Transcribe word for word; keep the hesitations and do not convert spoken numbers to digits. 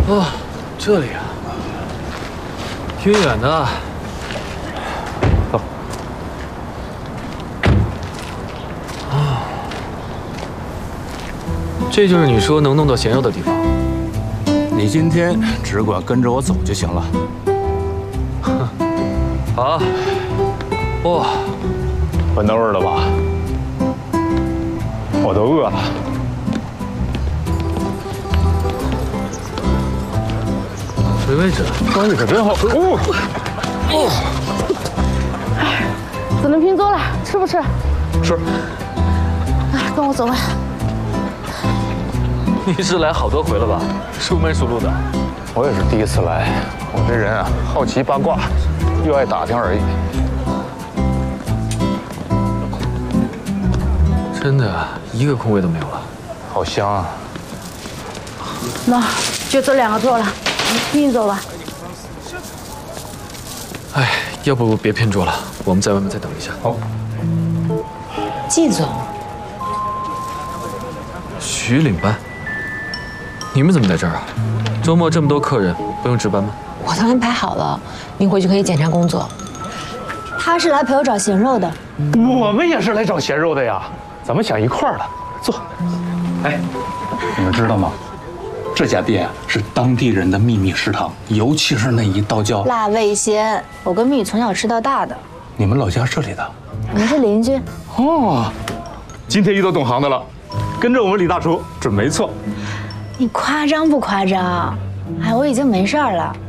哦，这里啊，挺远的。走。啊，这就是你说能弄到咸肉的地方。 你今天只管跟着我走就行了。 好。哇， 闻到味儿了吧？我都饿了。 回位置， 东西可真好吃哦！ 哦，哎，子能拼桌了，吃不吃？ 吃。 哎，跟我走吧。 你是来好多回了吧？熟门熟路的。 我也是第一次来，我这人啊，好奇八卦，又爱打听而已。 真的，一个空位都没有了。 好香啊！ 那就这两个座了。 拼走吧。 哎，要不别拼桌了，我们在外面再等一下。 好。 季总， 徐领班，你们怎么在这儿啊？周末这么多客人，不用值班吗？ 我都安排好了，您回去可以检查工作。 他是来陪我找咸肉的。 我们也是来找咸肉的呀，咱们想一块儿了。坐。哎，你们知道吗？ 这家店是当地人的秘密食堂，尤其是那一道叫辣味鲜，我跟蜜从小吃到大的。 你们老家这里的？ 我们是邻居。 哦，今天遇到懂行的了，跟着我们李大厨准没错。 你夸张不夸张？哎，我已经没事儿了。